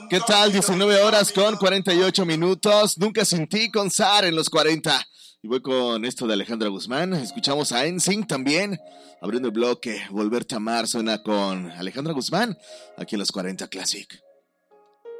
¿Qué tal? 19 horas con 48 minutos. Nunca sin ti con Sar en los 40. Y voy con esto de Alejandra Guzmán. Escuchamos a NSYNC también. Abriendo el bloque, Volverte a amar suena con Alejandra Guzmán. Aquí en los 40 Classic.